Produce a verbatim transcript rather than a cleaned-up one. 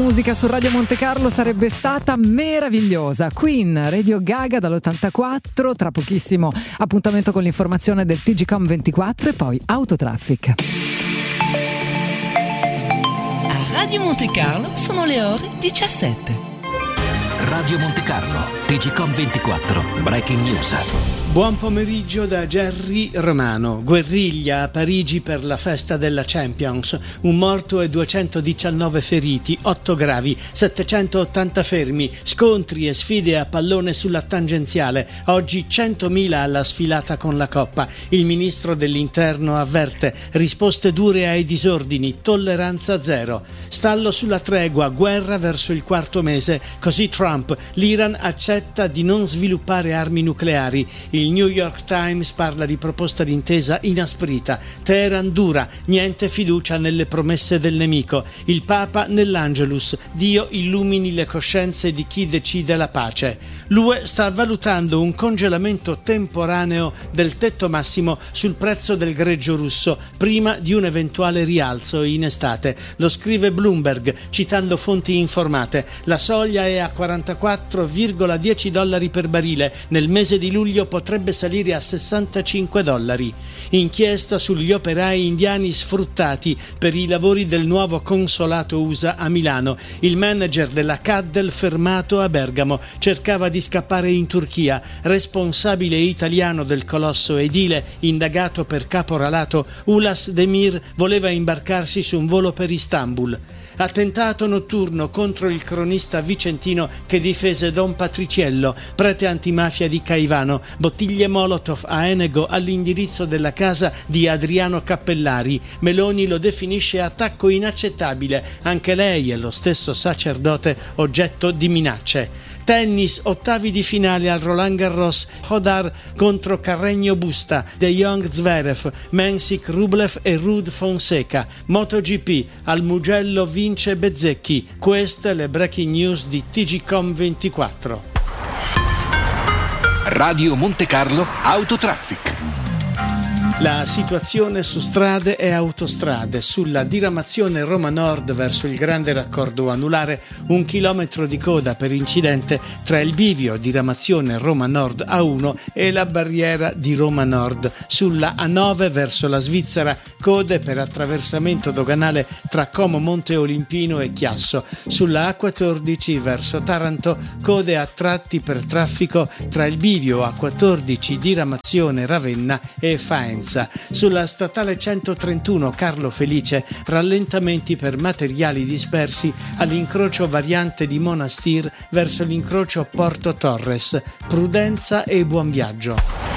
musica su Radio Monte Carlo sarebbe stata meravigliosa. Queen, Radio Gaga dall'ottantaquattro, tra pochissimo appuntamento con l'informazione del T G Com ventiquattro e poi Autotraffic. A Radio Monte Carlo sono le ore diciassette. Radio Monte Carlo, T G Com ventiquattro, Breaking News. Buon pomeriggio da Gerry Romano. Guerriglia a Parigi per la festa della Champions. Un morto e duecentodiciannove feriti, otto gravi, settecentottanta fermi, scontri e sfide a pallone sulla tangenziale. Oggi centomila alla sfilata con la Coppa. Il ministro dell'Interno avverte: risposte dure ai disordini, tolleranza zero. Stallo sulla tregua, guerra verso il quarto mese. Così Trump, l'Iran accetta di non sviluppare armi nucleari. Il New York Times parla di proposta d'intesa inasprita. Teheran dura, niente fiducia nelle promesse del nemico. Il Papa nell'Angelus: Dio illumini le coscienze di chi decide la pace. L'U E sta valutando un congelamento temporaneo del tetto massimo sul prezzo del greggio russo prima di un eventuale rialzo in estate. Lo scrive Bloomberg citando fonti informate. La soglia è a quarantaquattro virgola dieci dollari per barile. Nel mese di luglio potrebbe salire a sessantacinque dollari. Inchiesta sugli operai indiani sfruttati per i lavori del nuovo consolato U S A a Milano. Il manager della Caddel fermato a Bergamo cercava di scappare in Turchia. Responsabile italiano del colosso edile indagato per caporalato, Ulas Demir voleva imbarcarsi su un volo per Istanbul. Attentato notturno contro il cronista vicentino che difese Don Patriciello, prete antimafia di Caivano. Bottiglie Molotov a Enego all'indirizzo della casa di Adriano Cappellari. Meloni lo definisce attacco inaccettabile. Anche lei e lo stesso sacerdote oggetto di minacce. Tennis, ottavi di finale al Roland Garros, Hodar contro Carreño Busta, De Jong Zverev, Mensik Rublev e Ruud Fonseca. MotoGP, al Mugello vince Bezzecchi. Queste le breaking news di T G Com ventiquattro. Radio Monte Carlo, Autotraffic. La situazione su strade e autostrade. Sulla diramazione Roma Nord verso il grande raccordo anulare, un chilometro di coda per incidente tra il bivio diramazione Roma Nord A uno e la barriera di Roma Nord. Sulla A nove verso la Svizzera, code per attraversamento doganale tra Como Monte Olimpino e Chiasso. Sulla A quattordici verso Taranto, code a tratti per traffico tra il bivio A quattordici diramazione Ravenna e Faenza. Sulla statale centotrentuno Carlo Felice, rallentamenti per materiali dispersi all'incrocio variante di Monastir verso l'incrocio Porto Torres. Prudenza e buon viaggio.